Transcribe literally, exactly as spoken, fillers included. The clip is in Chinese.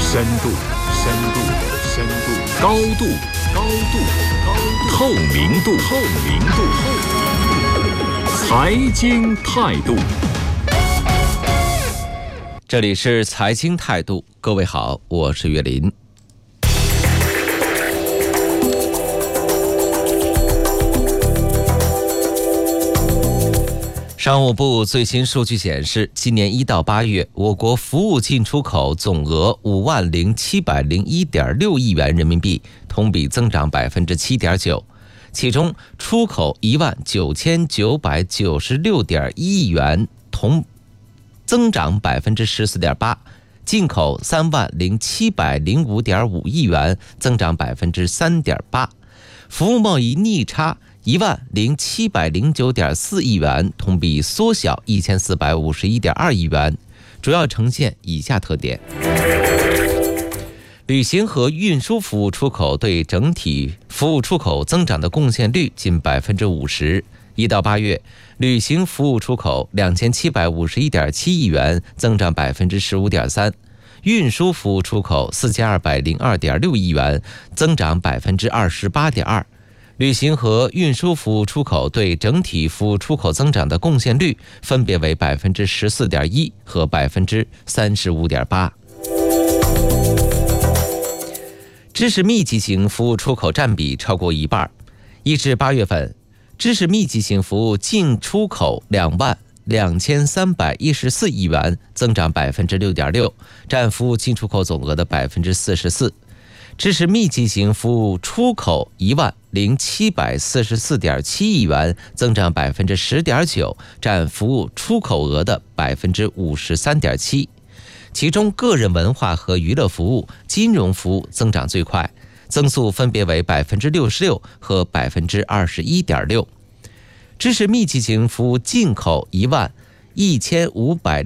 深度，深度，深度，高度，高度，高度，透明度，透明度，透明度，财经态度。 这里是财经态度，各位好，我是岳林。商务部最新数据显示，今年一到八月，我国服务进出口总额五万零七百零一点六亿元人民币，同比增长百分之七点九。其中，出口一万九千九百九十六点一亿元，同增长百分之十四点八；进口三万零七百零五点五亿元，增长百分之三点八；服务贸易逆差一万零七百零九点四亿元，同比缩小一千四百五十一点二亿元，主要呈现以下特点：旅行和运输服务出口对整体服务出口增长的贡献率近百分之五十。一到八月，旅行服务出口两千七百五十一点七亿元，增长百分之十五点三；运输服务出口四千二百零二点六亿元，增长百分之二十八点二。旅行和运输服务出口对整体服务出口增长的贡献率分别为百分之十四点一和百分之三十五点八。知识密集型服务出口占比超过一半。一至八月份，知识密集型服务进出口两万两千三百一十四亿元，增长百分之六点六，占服务进出口总额的百分之四十四。知识密集型服务出口一万零七百四十四点七亿元，增长百分之十点九，占服务出口额的百分之五十三点七。其中，个人文化和娱乐服务、金融服务增长最快，增速分别为百分之六十六和百分之二十一点六。知识密集型服务进口一万一千五百